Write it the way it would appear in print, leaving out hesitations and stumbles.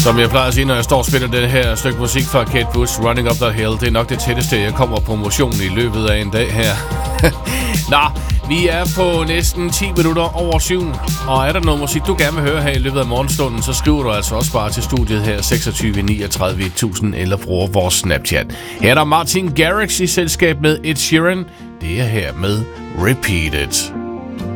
Som jeg plejer at sige, når jeg står og spiller det her stykke musik fra Kate Bush, Running Up That Hill, det er nok det tætteste, jeg kommer på motion i løbet af en dag her. Nå, vi er på næsten 10 minutter over 7, og er der noget musik, du gerne vil høre her i løbet af morgenstunden, så skriver du altså også bare til studiet her 26 39 1000 eller bruger vores Snapchat. Her er der Martin Garrix i selskab med Ed Sheeran. Det er her med Repeat It.